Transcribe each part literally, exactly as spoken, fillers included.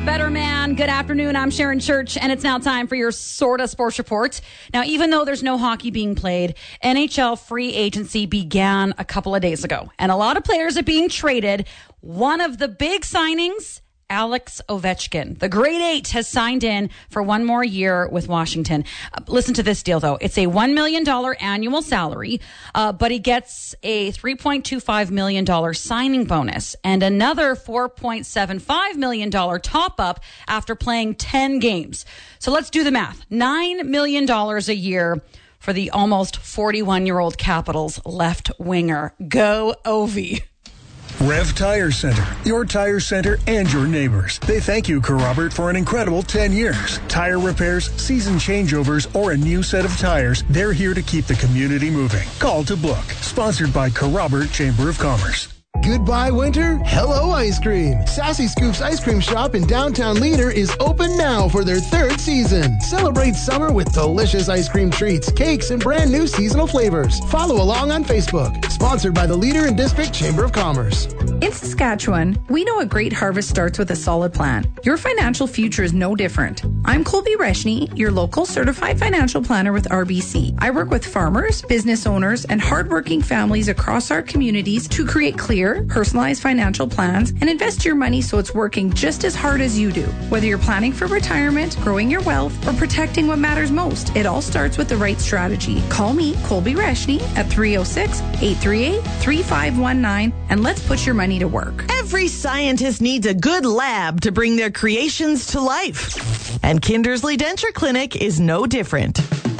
Better man. Good afternoon. I'm Sharon Church, and it's now time for your Sorta Sports Report. Now, even though there's no hockey being played, N H L free agency began a couple of days ago, and a lot of players are being traded. One of the big signings, Alex Ovechkin. The Great Eight has signed in for one more year with Washington. Uh, listen to this deal, though. It's a one million dollars annual salary, uh, but he gets a three point two five million dollars signing bonus and another four point seven five million dollars top-up after playing ten games. So let's do the math. nine million dollars a year for the almost forty-one-year-old Capitals left winger. Go Ovi. Rev Tire Center, your tire center and your neighbors. They thank you, Kerrobert, for an incredible ten years. Tire repairs, season changeovers, or a new set of tires, they're here to keep the community moving. Call to book. Sponsored by Kerrobert Chamber of Commerce. Goodbye, winter. Hello, ice cream. Sassy Scoops Ice Cream Shop in downtown Leader is open now for their third season. Celebrate summer with delicious ice cream treats, cakes, and brand new seasonal flavors. Follow along on Facebook. Sponsored by the Leader and District Chamber of Commerce. In Saskatchewan, we know a great harvest starts with a solid plan. Your financial future is no different. I'm Colby Reshny, your local certified financial planner with R B C. I work with farmers, business owners, and hardworking families across our communities to create clear, personalized financial plans and invest your money so it's working just as hard as you do. Whether you're planning for retirement, growing your wealth, or protecting what matters most, it all starts with the right strategy. Call me, Colby Reshny, at three oh six, eight three eight, three five one nine, and let's put your money to work. Every scientist needs a good lab to bring their creations to life. And Kindersley Denture Clinic is no different.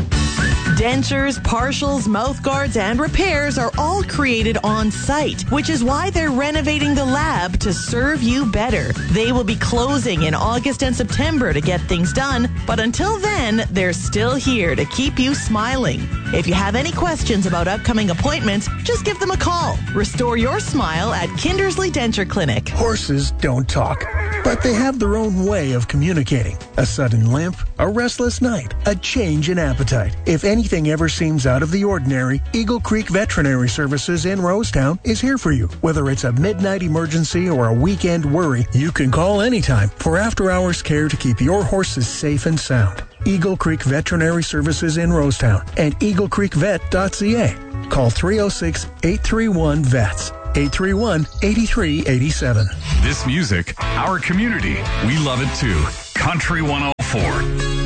Dentures, partials, mouth guards, and repairs are all created on site, which is why they're renovating the lab to serve you better. They will be closing in August and September to get things done, but until then, they're still here to keep you smiling. If you have any questions about upcoming appointments, just give them a call. Restore your smile at Kindersley Denture Clinic. Horses don't talk, but they have their own way of communicating. A sudden limp, a restless night, a change in appetite. If anything ever seems out of the ordinary, Eagle Creek Veterinary Services in Rosetown is here for you. Whether it's a midnight emergency or a weekend worry, you can call anytime for after-hours care to keep your horses safe and sound. Eagle Creek Veterinary Services in Rosetown and eagle creek vet dot c a. Call three oh six, eight three one, V E T S. eight three one, eight three eight seven. This music, our community, we love it too. Country one oh four.